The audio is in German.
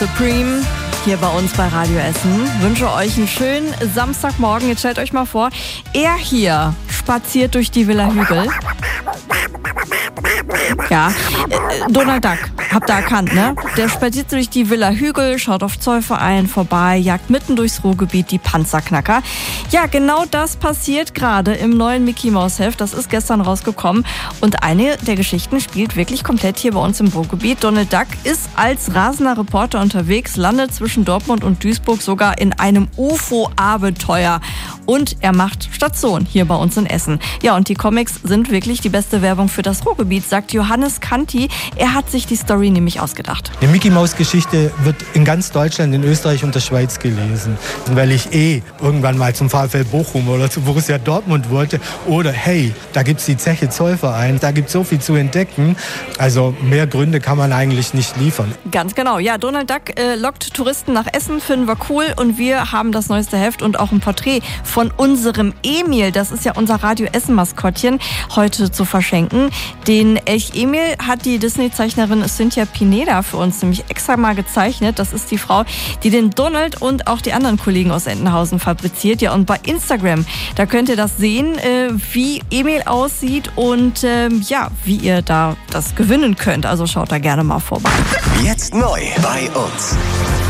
Supreme hier bei uns bei Radio Essen. Wünsche euch einen schönen Samstagmorgen. Jetzt stellt euch mal vor, er hier spaziert durch die Villa Hügel. Ja, Donald Duck, habt ihr erkannt, ne? Der spaziert durch die Villa Hügel, schaut auf Zollverein vorbei, jagt mitten durchs Ruhrgebiet die Panzerknacker. Ja, genau das passiert gerade im neuen Mickey Maus Heft. Das ist gestern rausgekommen und eine der Geschichten spielt wirklich komplett hier bei uns im Ruhrgebiet. Donald Duck ist als rasender Reporter unterwegs, landet zwischen Dortmund und Duisburg sogar in einem UFO-Abenteuer. Und er macht Station hier bei uns in Essen. Ja, und die Comics sind wirklich die beste Werbung für das Ruhrgebiet, sagt Johannes Kanti. Er hat sich die Story nämlich ausgedacht. Die Mickey-Maus-Geschichte wird in ganz Deutschland, in Österreich und der Schweiz gelesen. Weil ich irgendwann mal zum VfL Bochum oder zu Borussia Dortmund wollte. Oder hey, da gibt's die Zeche Zollverein, da gibt's so viel zu entdecken. Also mehr Gründe kann man eigentlich nicht liefern. Ganz genau. Ja, Donald Duck lockt Touristen nach Essen, finden wir cool. Und wir haben das neueste Heft und auch ein Porträt von unserem Emil. Das ist ja unser Radio Essen-Maskottchen heute zu verschenken. Den Elch Emil hat die Disney-Zeichnerin Cynthia Pineda für uns nämlich extra mal gezeichnet. Das ist die Frau, die den Donald und auch die anderen Kollegen aus Entenhausen fabriziert. Ja, und bei Instagram, da könnt ihr das sehen, wie Emil aussieht und wie ihr da das gewinnen könnt. Also schaut da gerne mal vorbei. Jetzt neu bei uns.